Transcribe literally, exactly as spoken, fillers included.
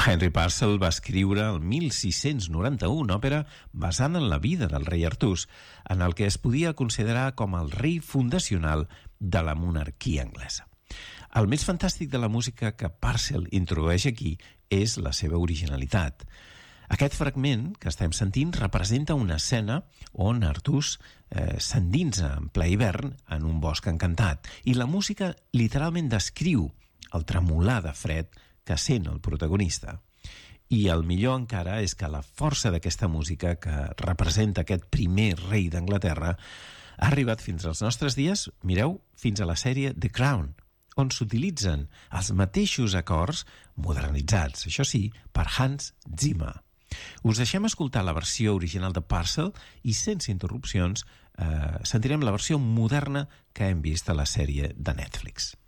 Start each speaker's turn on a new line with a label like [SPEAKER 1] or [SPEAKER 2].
[SPEAKER 1] Henry Purcell va escriure el mil sis-cents noranta-u una òpera basada en la vida del rei Artús, en el que es podia considerar com el rei fundacional de la monarquia anglesa. El més fantàstic de la música que Purcell introdueix aquí és la seva originalitat. Aquest fragment que estem sentint representa una escena on Artús eh, s'endinsa en ple hivern en un bosc encantat i la música literalment descriu el tremolar de fred que sent el protagonista. I el millor encara és que la força d'aquesta música que representa aquest primer rei d'Anglaterra ha arribat fins als nostres dies, mireu, fins a la sèrie The Crown, on s'utilitzen els mateixos acords modernitzats, això sí, per Hans Zimmer. Us deixem escoltar la versió original de Purcell i, sense interrupcions, eh, sentirem la versió moderna que hem vist a la sèrie de Netflix.